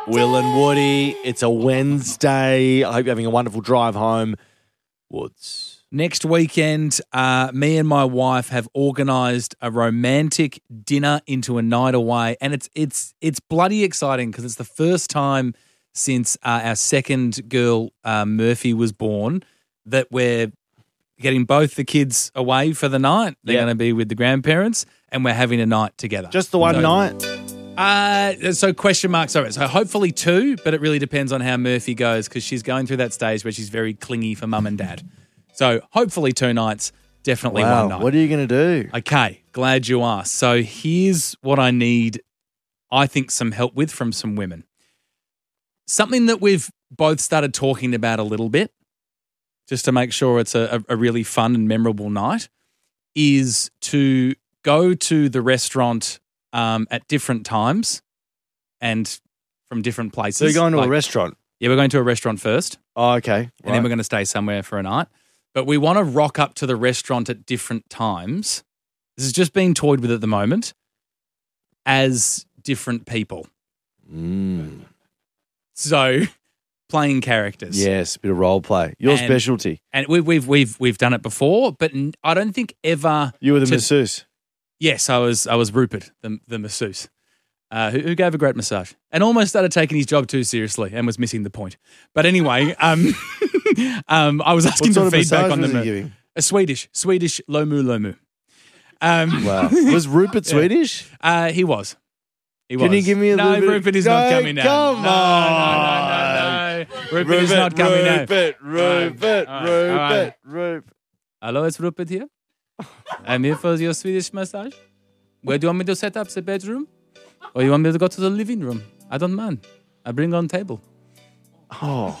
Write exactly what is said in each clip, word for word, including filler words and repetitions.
Will and Woody. It's a Wednesday. I hope you're having a wonderful drive home. Woods. Next weekend, uh, me and my wife have organised a romantic dinner into a night away, and it's it's it's bloody exciting because it's the first time since uh, our second girl, uh, Murphy, was born that we're getting both the kids away for the night. They're Yep. going to be with the grandparents, and we're having a night together. Just the one So- night? Uh, so question marks. Sorry. So hopefully two, but it really depends on how Murphy goes because she's going through that stage where she's very clingy for mum and dad. So hopefully two nights, definitely Wow. one night. What are you going to do? Okay, glad you asked. So here's what I need, I think, some help with from some women. Something that we've both started talking about a little bit, just to make sure it's a, a really fun and memorable night, is to go to the restaurant um, at different times and from different places. So you're going to Like- a restaurant? Yeah, we're going to a restaurant first. Oh, okay. And then we're going to stay somewhere for a night. But we want to rock up to the restaurant at different times. This is just being toyed with at the moment as different people. Mm. So playing characters. Yes, a bit of role play. Your And- specialty. And we've we've we've we've done it before, but n- I don't think ever. You were the to- masseuse. Yes, I was. I was Rupert, the the masseuse, uh, who, who gave a great massage and almost started taking his job too seriously and was missing the point. But anyway, um, um, I was asking What sort for of feedback massage on the was he mo- giving? a Swedish Swedish lomu lomu. Um, Wow. Was Rupert Swedish? uh, he was. He Can was. you give me a no, little bit- Rupert is No, not coming now. come no, no, no, no, no, no. Rupert, is not coming now. Rupert, Rupert, All right, all right. Rupert, Rupert. Hello, it's Rupert here. I'm here for your Swedish massage. Where do you want me to set up the bedroom? Or you want me to go to the living room? I don't mind. I bring on table. Oh,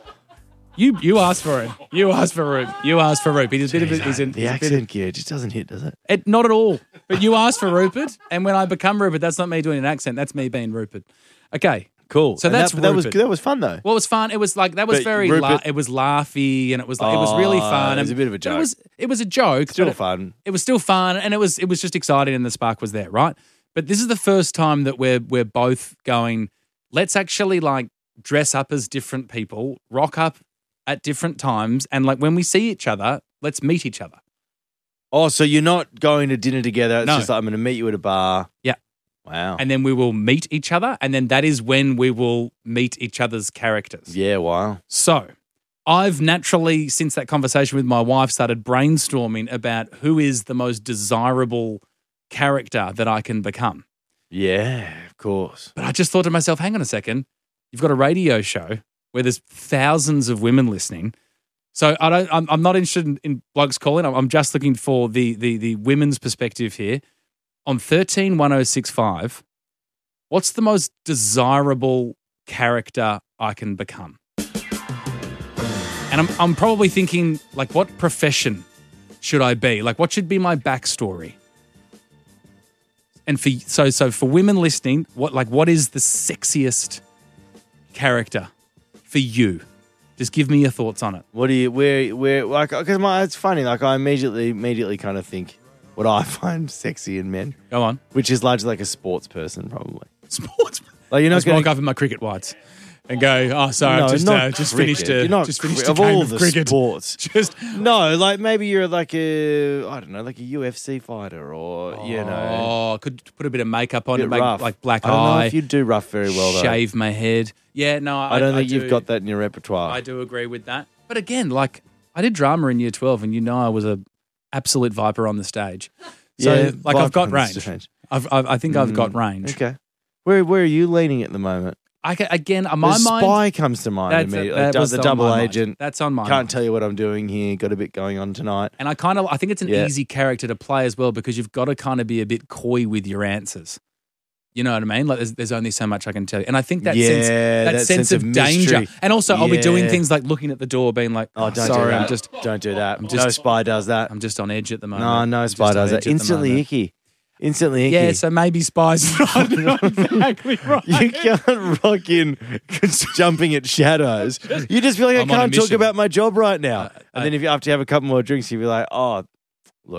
You you asked for it. You asked for Rupe. You asked for Rupe. He's a bit of a, he's in, the he's a bit accent gear just doesn't hit, does it? of- it, not at all. But you asked for Rupert, and when I become Rupert, that's not me doing an accent. That's me being Rupert. Okay. Cool. So And that's that, that was Rupert. that was fun though. Well, it was fun. It was like that was But very. La- Rupert- it was laughy, and it was like it was really Oh, fun. it was and- a bit of a but It joke. was it was a joke. Still but it- fun. It was still fun, and it was it was just exciting, and the spark was there, right? But this is the first time that we're we're both going. Let's actually like dress up as different people, rock up at different times, and like when we see each other, let's meet each other. Oh, so you're not going to dinner together? It's No. just like I'm going to meet you at a bar. Yeah. Wow. And then we will meet each other, and then that is when we will meet each other's characters. yeah. Wow. So I've naturally, since that conversation with my wife, started brainstorming about who is the most desirable character that I can become. Yeah. Of course. But I just thought to myself, hang on a second, you've got a radio show where there's thousands of women listening. So I don't, I'm, I'm not interested in, in blokes calling. I'm, I'm just looking for the, the the women's perspective here. On thirteen one oh six five, what's the most desirable character I can become? And I'm I'm probably thinking, like, what profession should I be? Like, what should be my backstory? And for so so for women listening, what like what is the sexiest character for you? Just give me your thoughts on it. What do you? Where? Where? Like, because my it's funny. Like, I immediately, immediately kind of think what I find sexy in men, Go on. which is largely like a sports person, probably. Sports. Like, you're I not just going walk up in my cricket whites and go, oh, sorry, No, I've just, not uh, just cricket. finished, a, You're not just finished cri- a of game all of the cricket. sports. Just, No, like maybe you're like a, I don't know, like a U F C fighter, or you know, oh, could put a bit of makeup on bit it, make rough. like black I don't know eye, if you do rough very well though. shave my head. Yeah, no, I, I don't think do, you've got that in your repertoire. I do agree with that. But again, like I did drama in year twelve, and you know I was a absolute viper on the stage. So Yeah, like I've got viper on the range. stage. I've, I've, I think I've got Mm, range. Okay, where where are you leaning at the moment? I can, again, on my the mind, spy comes to mind that's, immediately. that Like, was the on double my mind. agent. That's on my Can't mind. tell you what I'm doing here. Got a bit going on tonight. And I kind of, I think it's an Yeah. easy character to play as well because you've got to kind of be a bit coy with your answers. You know what I mean? Like there's, there's only so much I can tell you. And I think that Yeah, sense, that, that sense, sense of, of danger. mystery. And also I'll be doing Yeah. things like looking at the door being like, Oh, don't sorry, do that. I'm just, don't do that. just- no spy does that. I'm just on edge at the moment. No, no I'm spy just on does edge that. at the Instantly moment. icky. Instantly icky. Yeah, so maybe spies not, not exactly right. You can't rock in jumping at shadows. You just feel like I'm I on a can't talk mission. about my job right now. Uh, and then if you after you have a couple more drinks, you'll be like, oh, look,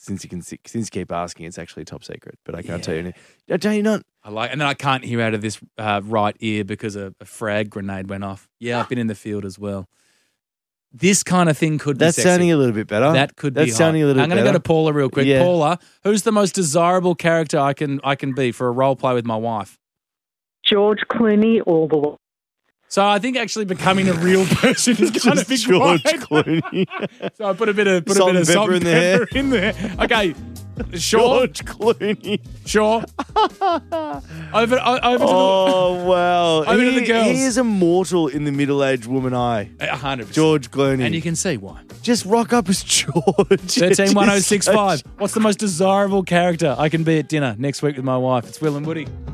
since you can since you keep asking, it's actually top secret. But I can't Yeah. tell you anything. I tell you not. I like, and then I can't hear out of this uh, right ear because a, a frag grenade went off. Yeah, I've been in the field as well. This kind of thing could That's be sexy. sounding a little bit better. That could That's be sounding hot. a little I'm bit going to better. go to Paula real quick. Yeah. Paula, who's the most desirable character I can I can be for a role play with my wife? George Clooney all the way. So I think actually becoming a real person is going to be Just George quite- Clooney. So I put a bit of put Salt a bit and of salt pepper and in there. pepper in there. Okay, sure, George Clooney. sure. over o- over to Oh wow! Over to he, the girls. he is immortal in the middle-aged woman eye. the a hundred percent. George Clooney. And you can see why. just rock up as George. Thirteen one zero Just six five. What's the most desirable character I can be at dinner next week with my wife? It's Will and Woody.